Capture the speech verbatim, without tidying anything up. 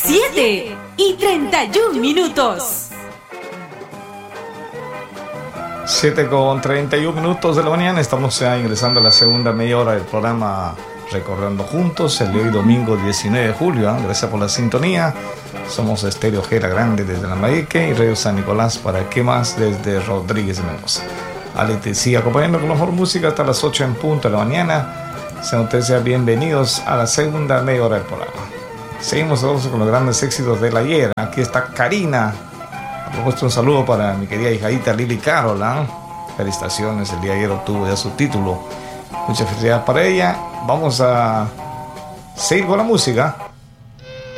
siete y treinta y un minutos. siete con treinta y un minutos de la mañana. Estamos ya ingresando a la segunda media hora del programa Recorriendo Juntos, el de hoy domingo diecinueve de julio. ¿eh? Gracias por la sintonía. Somos Estéreo Gera Grande desde Lambayeque y Radio San Nicolás para qué más desde Rodríguez Mendoza. Ale te sigue acompañando con la mejor música hasta las ocho en punto de la mañana. Sean ustedes bienvenidos a la segunda media hora del programa. Seguimos todos con los grandes éxitos del ayer. Aquí está Karina. Ha propuesto un saludo para mi querida hijadita Lili Carol. ¿eh? Felicitaciones, el día de ayer obtuvo ya su título. Mucha felicidad para ella. Vamos a seguir con la música.